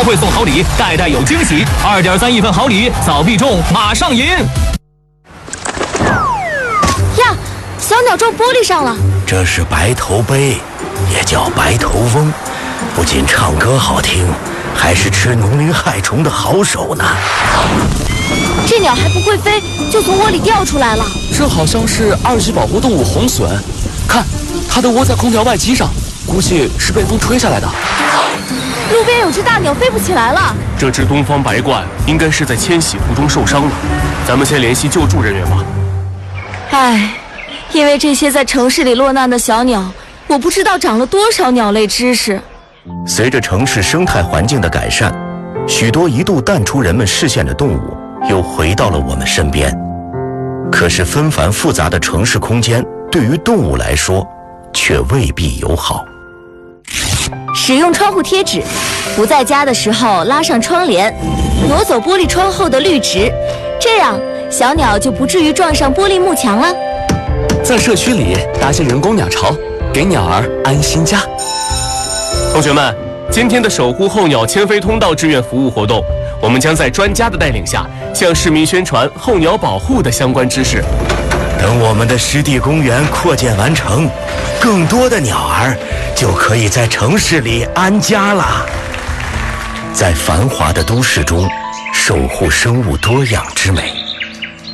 超会送好礼，代代有惊喜。2.3亿份好礼，早必中，马上赢！ 呀，小鸟撞玻璃上了。 这是白头鹎，也叫白头翁，不仅唱歌好听，还是吃农林害虫的好手呢。 这鸟还不会飞，就从窝里掉出来了。 这好像是2级保护动物红隼，看，它的窝在空调外机上，估计是被风吹下来的。 路边有只大鸟飞不起来了。 这只东方白鹳应该是在迁徙途中受伤了，咱们先联系救助人员吧。 唉，因为这些在城市里落难的小鸟，我不知道长了多少鸟类知识。 随着城市生态环境的改善，许多一度淡出人们视线的动物又回到了我们身边。可是纷繁复杂的城市空间对于动物来说却未必友好。 使用窗户贴纸，不在家的时候拉上窗帘，挪走玻璃窗后的绿植，这样小鸟就不至于撞上玻璃幕墙了。 在社区里搭些人工鸟巢，给鸟儿安心家。 同学们，今天的守护候鸟迁飞通道志愿服务活动，我们将在专家的带领下，向市民宣传候鸟保护的相关知识。 等我们的湿地公园扩建完成，更多的鸟儿就可以在城市里安家了。在繁华的都市中，守护生物多样之美。